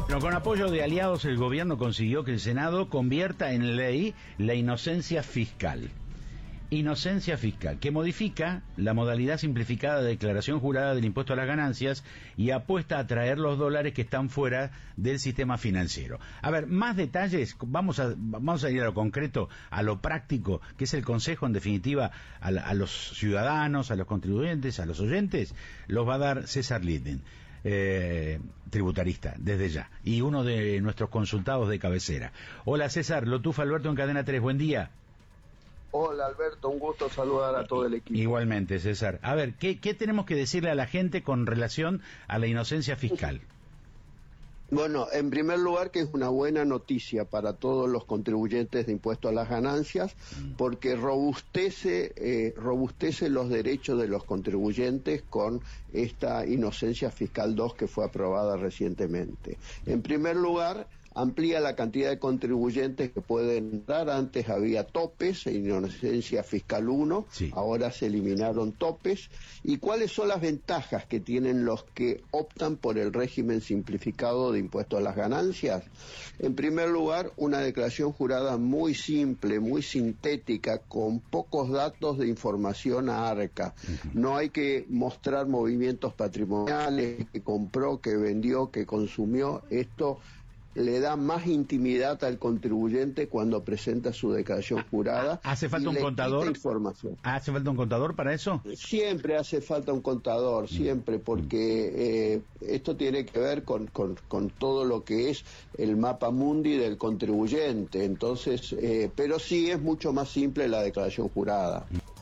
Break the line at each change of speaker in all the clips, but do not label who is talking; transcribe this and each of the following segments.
Bueno, con apoyo de aliados, el gobierno consiguió que el Senado convierta en ley la inocencia fiscal. Inocencia fiscal, que modifica la modalidad simplificada de declaración jurada del impuesto a las ganancias y apuesta a traer los dólares que están fuera del sistema financiero. A ver, más detalles, vamos a ir a lo concreto, a lo práctico, que es el consejo, en definitiva, a los ciudadanos, a los contribuyentes, a los oyentes, los va a dar César Linden. Tributarista, desde ya, y uno de nuestros consultados de cabecera. Hola César, Lotufa Alberto en Cadena 3, buen día.
Hola Alberto, un gusto saludar a todo el equipo.
Igualmente César. A ver, ¿qué tenemos que decirle a la gente con relación a la inocencia fiscal?
Bueno, en primer lugar que es una buena noticia para todos los contribuyentes de impuesto a las ganancias, porque robustece los derechos de los contribuyentes con esta inocencia fiscal 2 que fue aprobada recientemente. En primer lugar, amplía la cantidad de contribuyentes que pueden entrar. Antes había topes en inocencia fiscal 1, sí. Ahora se eliminaron topes. ¿Y cuáles son las ventajas que tienen los que optan por el régimen simplificado de impuesto a las ganancias? En primer lugar, una declaración jurada muy simple, muy sintética, con pocos datos de información a arca. No hay que mostrar movimientos patrimoniales, que compró, que vendió, que consumió. Esto le da más intimidad al contribuyente cuando presenta su declaración jurada.
¿Hace falta un contador?
Información.
¿Hace falta un contador para eso?
Siempre hace falta un contador, siempre, porque esto tiene que ver con todo lo que es el mapa mundi del contribuyente. Entonces, pero sí es mucho más simple la declaración jurada.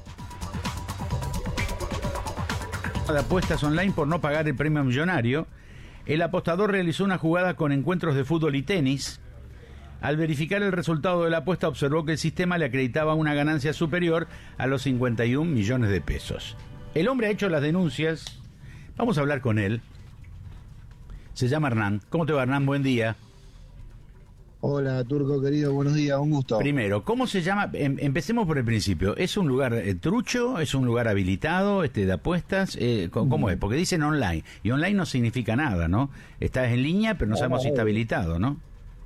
De apuestas online por no pagar el premio millonario. El apostador realizó una jugada con encuentros de fútbol y tenis. Al verificar el resultado de la apuesta, observó que el sistema le acreditaba una ganancia superior a los 51 millones de pesos. El hombre ha hecho las denuncias. Vamos a hablar con él. Se llama Hernán. ¿Cómo te va, Hernán? Buen día.
Hola, Turco querido, buenos días, un gusto.
Primero, ¿cómo se llama? Empecemos por el principio. ¿Es un lugar trucho? ¿Es un lugar habilitado de apuestas? ¿Cómo es? Porque dicen online, y online no significa nada, ¿no? Estás en línea, pero no sabemos si está habilitado, ¿no?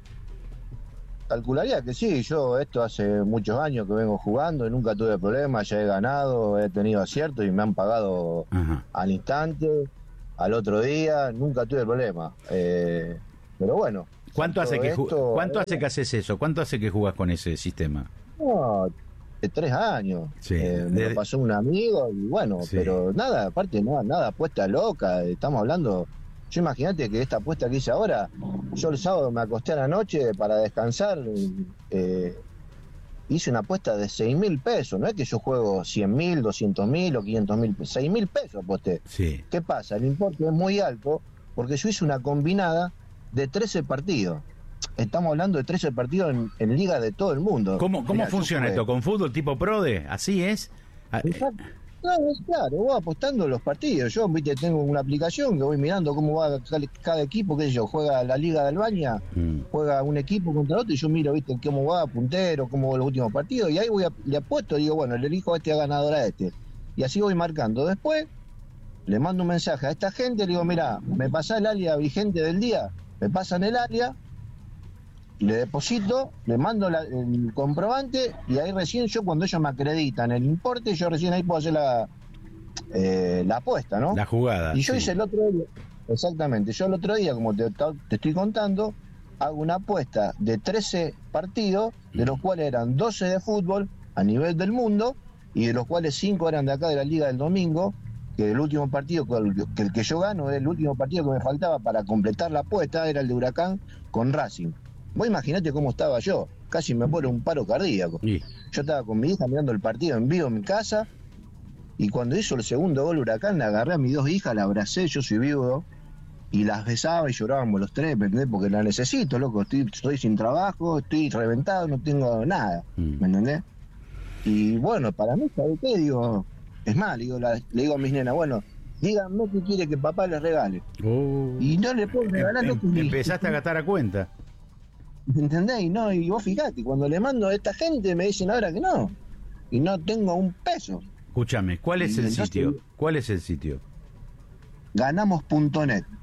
Calcularía que sí, yo esto hace muchos años que vengo jugando y nunca tuve problemas, ya he ganado, he tenido aciertos y me han pagado al instante, al otro día, nunca tuve problema. Pero bueno.
¿Cuánto hace que haces eso? ¿Cuánto hace que jugás con ese sistema?
No, de 3 años.
Sí,
me lo pasó un amigo y bueno, sí. Pero nada, aparte nada apuesta loca, estamos hablando. Yo imagínate que esta apuesta que hice ahora, yo el sábado me acosté a la noche para descansar, hice una apuesta de 6.000 pesos, no es que yo juego 100.000, 200.000 o 500.000, 6.000 pesos aposté.
Sí.
¿Qué pasa? El importe es muy alto porque yo hice una combinada de 13 partidos. Estamos hablando de 13 partidos en liga de todo el mundo.
¿Cómo funciona esto? ¿Con fútbol tipo PRODE? ¿Así es?
No, claro, voy apostando los partidos. Yo, viste, tengo una aplicación que voy mirando cómo va cada equipo, qué sé yo, juega la Liga de Albania, juega un equipo contra otro y yo miro, viste, cómo va, puntero, cómo va los últimos partidos y ahí le apuesto y digo, bueno, le elijo a este ganador a este. Y así voy marcando. Después le mando un mensaje a esta gente, le digo, mira, me pasa el área vigente del día, me pasan el área, le deposito, le mando el comprobante y ahí recién yo, cuando ellos me acreditan el importe, yo recién ahí puedo hacer la apuesta, ¿no?
La jugada.
Y yo hice el otro día, exactamente, yo el otro día, como te estoy contando, hago una apuesta de 13 partidos, de los cuales eran 12 de fútbol a nivel del mundo y de los cuales 5 eran de acá de la Liga del Domingo, que el último partido, que el que yo gano, el último partido que me faltaba para completar la apuesta era el de Huracán con Racing. Vos imaginate cómo estaba yo, casi me muero un paro cardíaco. Sí. Yo estaba con mi hija mirando el partido en vivo en mi casa y cuando hizo el segundo gol Huracán, le agarré a mis 2 hijas, la abracé, yo soy viudo, y las besaba y llorábamos los 3, ¿me entendés? Porque la necesito, loco, estoy sin trabajo, estoy reventado, no tengo nada, ¿me entendés? Y bueno, para mí, ¿sabes qué? Digo, es más, le digo a mis nenas, bueno, díganme qué quiere que papá les regale. Y no le puedo regalar lo que
empezaste a gastar a cuenta.
¿Me entendés? Y vos fijate, cuando le mando a esta gente me dicen ahora que no. Y no tengo un peso.
Escúchame, ¿cuál es el sitio? ¿Cuál es el sitio?
Ganamos.net.